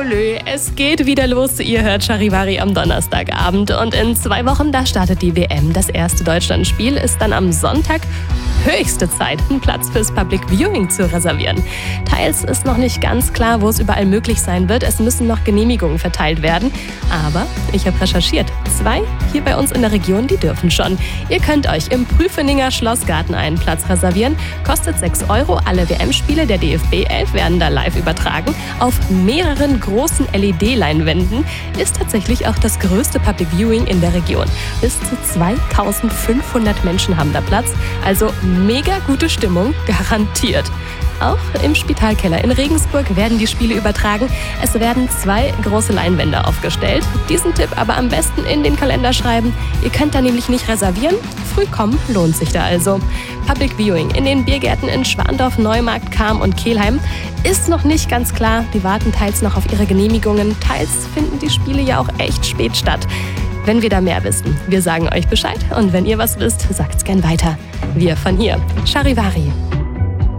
Olé, es geht wieder los. Ihr hört Charivari am Donnerstagabend und in 2 Wochen, da startet die WM. Das erste Deutschlandspiel ist dann am Sonntag. Höchste Zeit, einen Platz fürs Public Viewing zu reservieren. Teils ist noch nicht ganz klar, wo es überall möglich sein wird. Es müssen noch Genehmigungen verteilt werden. Aber ich habe recherchiert. 2 hier bei uns in der Region, die dürfen schon. Ihr könnt euch im Prüfeninger Schlossgarten einen Platz reservieren. Kostet 6 €. Alle WM-Spiele der DFB 11 werden da live übertragen. Auf mehreren großen LED-Leinwänden ist tatsächlich auch das größte Public Viewing in der Region. Bis zu 2500 Menschen haben da Platz. Also mega gute Stimmung, garantiert. Auch im Spitalkeller in Regensburg werden die Spiele übertragen. Es werden 2 große Leinwände aufgestellt. Diesen Tipp aber am besten in den Kalender schreiben. Ihr könnt da nämlich nicht reservieren. Früh kommen lohnt sich da also. Public Viewing in den Biergärten in Schwandorf, Neumarkt, Cham und Kelheim ist noch nicht ganz klar. Die warten teils noch auf ihre Genehmigungen. Teils finden die Spiele ja auch echt spät statt. Wenn wir da mehr wissen, wir sagen euch Bescheid. Und wenn ihr was wisst, sagt's gern weiter. Wir von hier, Charivari.